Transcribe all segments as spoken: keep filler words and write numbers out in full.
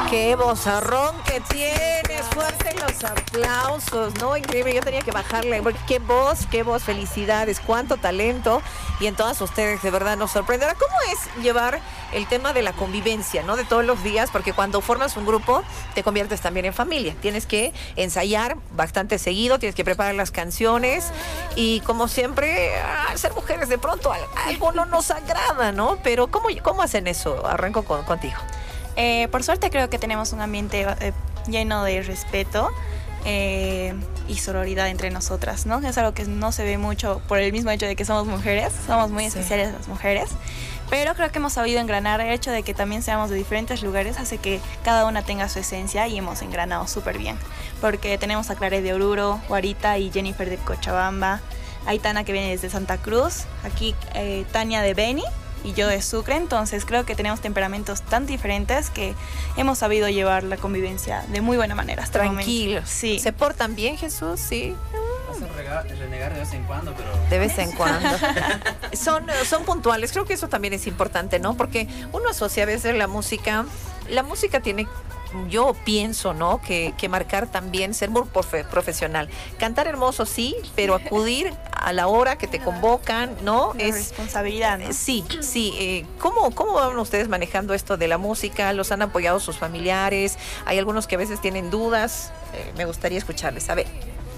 Qué vozarrón que tienes, fuertes los aplausos, ¿no? Increíble, yo tenía que bajarle, porque qué voz, qué voz, felicidades, cuánto talento, y en todas ustedes de verdad nos sorprende. Ahora, ¿cómo es llevar el tema de la convivencia, ¿no? De todos los días, porque cuando formas un grupo te conviertes también en familia, tienes que ensayar bastante seguido, tienes que preparar las canciones, y como siempre, al ser mujeres de pronto algo no nos agrada, ¿no? Pero ¿cómo, cómo hacen eso? Arranco con, contigo. Eh, por suerte creo que tenemos un ambiente eh, lleno de respeto eh, y sororidad entre nosotras, ¿no? Es algo que no se ve mucho por el mismo hecho de que somos mujeres, somos muy Sí. especiales las mujeres, pero creo que hemos sabido engranar. El hecho de que también seamos de diferentes lugares hace que cada una tenga su esencia y hemos engranado súper bien, porque tenemos a Claret de Oruro, Guarita y Jennifer de Cochabamba, Aitana que viene desde Santa Cruz, aquí eh, Tania de Beni y yo de Sucre. Entonces creo que tenemos temperamentos tan diferentes que hemos sabido llevar la convivencia de muy buena manera hasta el momento. Tranquilos. Sí. ¿Se portan bien, Jesús? Sí. Hacen rega- renegar de vez en cuando, pero... De vez en cuando. Son, son puntuales. Creo que eso también es importante, ¿no? Porque uno asocia a veces la música. La música tiene, yo pienso, ¿no? Que, que marcar también, ser muy profe- profesional. Cantar hermoso, sí, pero acudir a la hora que te convocan, ¿no? La responsabilidad, ¿no? Sí, sí. Eh, ¿cómo, ¿Cómo van ustedes manejando esto de la música? ¿Los han apoyado sus familiares? Hay algunos que a veces tienen dudas. Eh, me gustaría escucharles. A ver.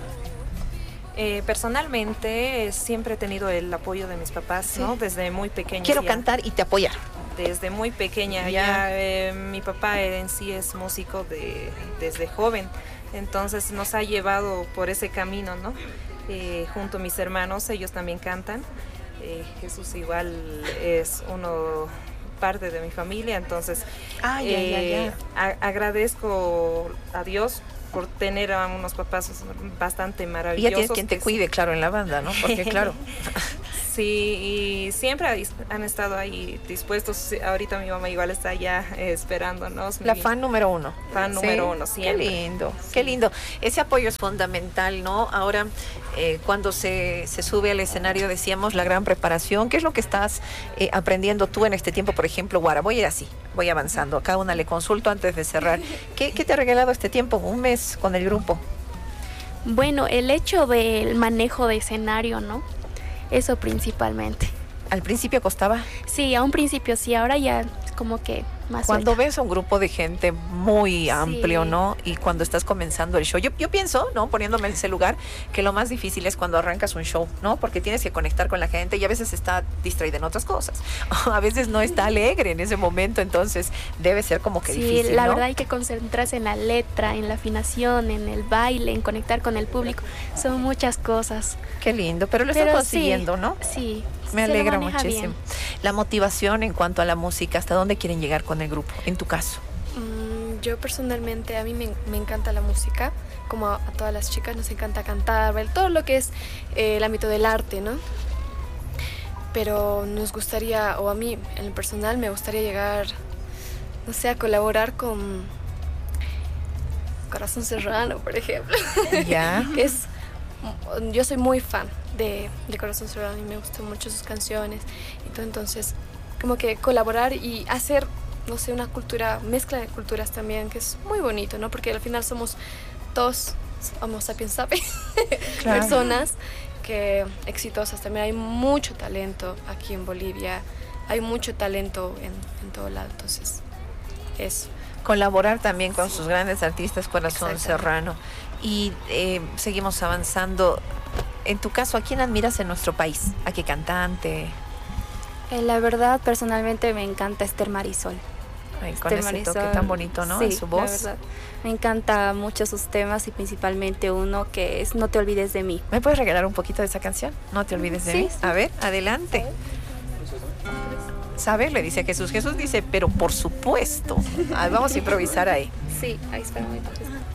Eh, personalmente eh, siempre he tenido el apoyo de mis papás, Sí. ¿no? Desde muy pequeña. Quiero ya. cantar y te apoyar. Desde muy pequeña. Ya. Ya, eh, mi papá en sí es músico de, desde joven. Entonces nos ha llevado por ese camino, ¿no? Eh, junto a mis hermanos, ellos también cantan. Eh, Jesús igual es uno parte de mi familia, entonces Ah, ya, ya, eh, a- agradezco a Dios por tener a unos papás bastante Y ya maravillosos. tienes quien te que cuide, claro, en la banda, ¿no? Porque, claro. Sí, y siempre ha- han estado ahí dispuestos. Sí, ahorita mi mamá igual está allá eh, esperándonos. La mi fan número uno. fan Sí. número uno, Qué siempre. lindo, qué lindo. Ese apoyo es fundamental, ¿no? Ahora, eh, cuando se, se sube al escenario, decíamos, la gran preparación. ¿Qué es lo que estás eh, aprendiendo tú en este tiempo? Por ejemplo, Guara, voy a ir así, voy avanzando. A cada una le consulto antes de cerrar. ¿Qué, qué te ha regalado este tiempo? Un mes con el grupo. Bueno, el hecho del manejo de escenario, ¿no? Eso principalmente. Al principio costaba. Sí, a un principio sí, ahora ya es como que más Cuando suelta. ves a un grupo de gente muy amplio, Sí. ¿no? Y cuando estás comenzando el show, yo, yo pienso, ¿no? Poniéndome en ese lugar, que lo más difícil es cuando arrancas un show, ¿no? Porque tienes que conectar con la gente y a veces está distraída en otras cosas. A veces no está alegre en ese momento, entonces debe ser como que Sí, difícil, la ¿no? verdad hay que concentrarse en la letra, en la afinación, en el baile, en conectar con el público. Son muchas cosas. Qué lindo, pero lo están Pero consiguiendo, sí, ¿no? Sí. Me se lo alegra maneja muchísimo. bien. La motivación en cuanto a la música, ¿hasta dónde quieren llegar con el grupo? En tu caso. Mm, Yo personalmente, a mí me, me encanta la música, como a, a todas las chicas nos encanta cantar, ver todo lo que es eh, el ámbito del arte, ¿no? Pero nos gustaría, o a mí en lo personal, me gustaría llegar, no sé, a colaborar con Corazón Serrano, por ejemplo. Ya. Que es, yo soy muy fan de, de Corazón Serrano y me gustan mucho sus canciones y todo, entonces como que colaborar y hacer, no sé, una cultura, mezcla de culturas también, que es muy bonito, ¿no? Porque al final somos todos, homo sapiens sapiens, Claro. personas que exitosas. También hay mucho talento aquí en Bolivia, hay mucho talento en, en todo lado, entonces eso. Colaborar también con sus grandes artistas, Corazón Exactamente. Serrano. Y eh, seguimos avanzando. En tu caso, ¿a quién admiras en nuestro país? ¿A qué cantante? Eh, La verdad, personalmente me encanta Esther Marisol. Ay, con Esther ese Marisol, toque tan bonito, ¿no? Sí, En su la voz. verdad. Me encanta mucho sus temas y principalmente uno que es No te olvides de mí. ¿Me puedes regalar un poquito de esa canción? No te olvides de Sí, mí. sí. A ver, adelante. ¿Sabes? Le dice a Jesús. Jesús dice, pero por supuesto. Ah, vamos a improvisar ahí. Sí, ahí está muy